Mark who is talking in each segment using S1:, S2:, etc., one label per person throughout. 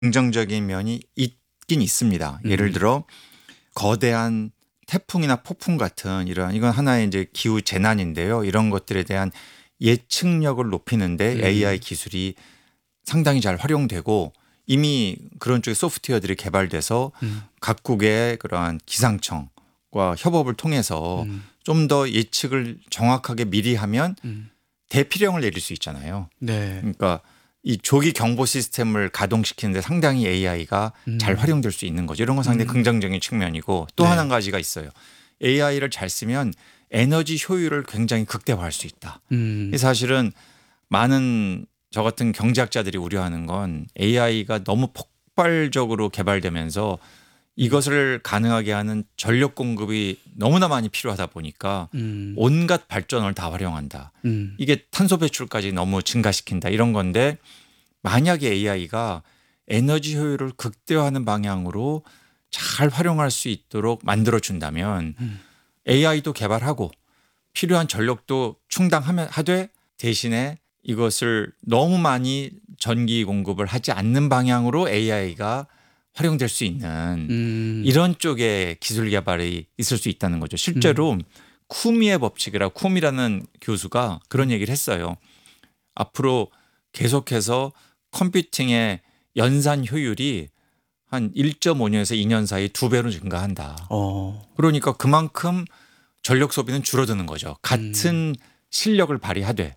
S1: 긍정적인 면이 있긴 있습니다. 예를 들어 거대한 태풍이나 폭풍 같은 이건 하나의 이제 기후 재난인데요. 이런 것들에 대한 예측력을 높이는데 AI 기술이 상당히 잘 활용되고 이미 그런 쪽의 소프트웨어들이 개발돼서 각국의 그러한 기상청과 협업을 통해서 좀 더 예측을 정확하게 미리 하면 대피령을 내릴 수 있잖아요.
S2: 네.
S1: 그러니까 이 조기 경보 시스템을 가동시키는데 상당히 AI가 잘 활용될 수 있는 거죠. 이런 건 상당히 긍정적인 측면이고 또
S2: 네.
S1: 한 가지가 있어요. AI를 잘 쓰면 에너지 효율을 굉장히 극대화할 수 있다. 사실은 많은 저 같은 경제학자들이 우려하는 건 AI가 너무 폭발적으로 개발되면서 이것을 가능하게 하는 전력 공급이 너무나 많이 필요하다 보니까 온갖 발전을 다 활용한다. 이게 탄소 배출까지 너무 증가시킨다 이런 건데 만약에 AI가 에너지 효율을 극대화하는 방향으로 잘 활용할 수 있도록 만들어준다면 AI도 개발하고 필요한 전력도 충당하되 대신에 이것을 너무 많이 전기 공급을 하지 않는 방향으로 AI가 활용될 수 있는 이런 쪽의 기술 개발이 있을 수 있다는 거죠. 실제로 쿠미의 법칙이라 쿠미라는 교수가 그런 얘기를 했어요. 앞으로 계속해서 컴퓨팅의 연산 효율이 한 1.5년에서 2년 사이 2배로 증가한다. 그러니까 그만큼 전력 소비는 줄어드는 거죠. 같은 실력을 발휘하되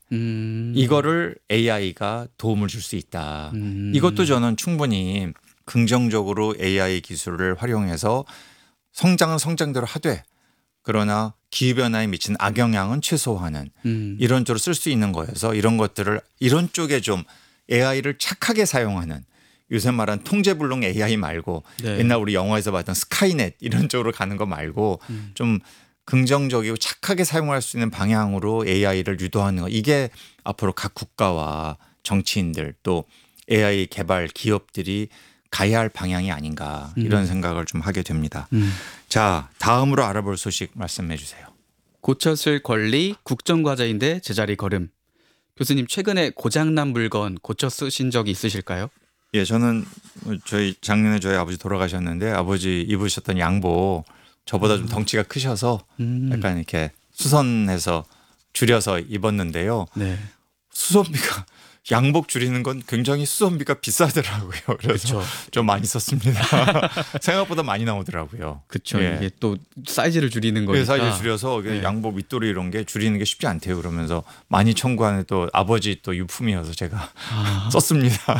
S1: 이거를 AI가 도움을 줄 수 있다. 이것도 저는 충분히 긍정적으로 AI 기술을 활용해서 성장은 성장대로 하되 그러나 기후변화에 미친 악영향은 최소화하는 이런 쪽으로 쓸 수 있는 거여서 이런 것들을 이런 쪽에 좀 AI를 착하게 사용하는 요새 말한 통제불능 AI 말고
S2: 네.
S1: 옛날 우리 영화에서 봤던 스카이넷 이런 쪽으로 가는 거 말고 좀 긍정적이고 착하게 사용할 수 있는 방향으로 AI를 유도하는 거 이게 앞으로 각 국가와 정치인들 또 AI 개발 기업들이 가야 할 방향이 아닌가 이런 생각을 좀 하게 됩니다. 자, 다음으로 알아볼 소식 말씀해 주세요.
S2: 고쳤을 권리 국정과제인데 제자리 걸음. 교수님 최근에 고장난 물건 고쳐 쓰신 적이 있으실까요?
S1: 예, 저는 작년에 저희 아버지 돌아가셨는데 아버지 입으셨던 양복 저보다 좀 덩치가 크셔서 약간 이렇게 수선해서 줄여서 입었는데요.
S2: 네.
S1: 수선비가 양복 줄이는 건 굉장히 수선비가 비싸더라고요. 그래서
S2: 그쵸.
S1: 좀 많이 썼습니다. 생각보다 많이 나오더라고요.
S2: 그렇죠.
S1: 예.
S2: 이게 또 사이즈를 줄이는 거니까.
S1: 사이즈 줄여서
S2: 네.
S1: 양복 윗도리 이런 게 줄이는 게 쉽지 않대요. 그러면서 많이 청구하는 또 아버지 또 유품이어서 제가 썼습니다.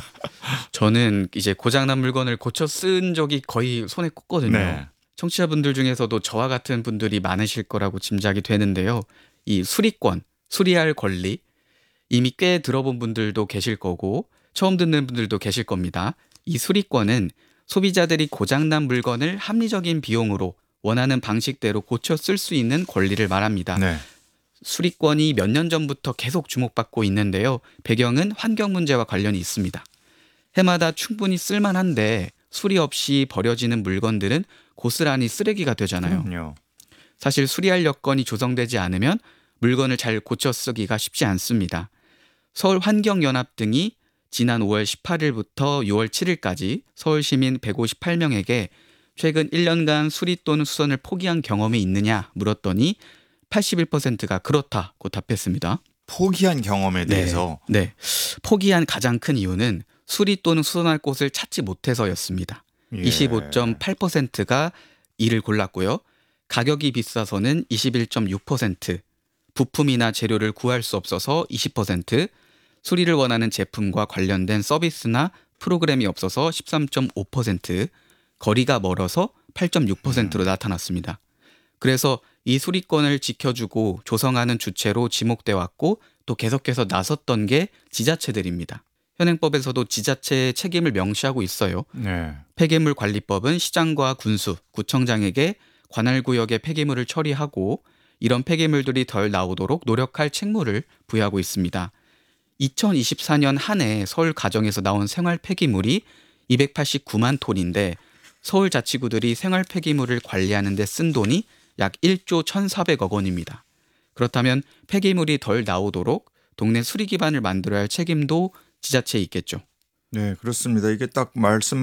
S2: 저는 이제 고장난 물건을 고쳐 쓴 적이 거의 손에 꼽거든요.
S1: 네.
S2: 청취자분들 중에서도 저와 같은 분들이 많으실 거라고 짐작이 되는데요. 이 수리권, 수리할 권리 이미 꽤 들어본 분들도 계실 거고 처음 듣는 분들도 계실 겁니다. 이 수리권은 소비자들이 고장난 물건을 합리적인 비용으로 원하는 방식대로 고쳐 쓸 수 있는 권리를 말합니다.
S1: 네.
S2: 수리권이 몇 년 전부터 계속 주목받고 있는데요. 배경은 환경 문제와 관련이 있습니다. 해마다 충분히 쓸만한데 수리 없이 버려지는 물건들은 고스란히 쓰레기가 되잖아요.
S1: 그럼요.
S2: 사실 수리할 여건이 조성되지 않으면 물건을 잘 고쳐 쓰기가 쉽지 않습니다. 서울환경연합 등이 지난 5월 18일부터 6월 7일까지 서울시민 158명에게 최근 1년간 수리 또는 수선을 포기한 경험이 있느냐 물었더니 81%가 그렇다고 답했습니다.
S1: 포기한 경험에 대해서
S2: 네. 포기한 가장 큰 이유는 수리 또는 수선할 곳을 찾지 못해서였습니다.
S1: 예.
S2: 25.8%가 이를 골랐고요. 가격이 비싸서는 21.6%, 부품이나 재료를 구할 수 없어서 20%, 수리를 원하는 제품과 관련된 서비스나 프로그램이 없어서 13.5%, 거리가 멀어서 8.6%로 나타났습니다. 그래서 이 수리권을 지켜주고 조성하는 주체로 지목돼 왔고 또 계속해서 나섰던 게 지자체들입니다. 현행법에서도 지자체의 책임을 명시하고 있어요.
S1: 네.
S2: 폐기물관리법은 시장과 군수, 구청장에게 관할 구역의 폐기물을 처리하고 이런 폐기물들이 덜 나오도록 노력할 책무를 부여하고 있습니다. 2024년 한 해 서울 가정에서 나온 생활 폐기물이 289만 톤인데 서울자치구들이 생활 폐기물을 관리하는 데 쓴 돈이 약 1조 1,400억 원입니다. 그렇다면 폐기물이 덜 나오도록 동네 수리 기반을 만들어야 할 책임도 지자체에 있겠죠.
S1: 네, 그렇습니다. 이게 딱 말씀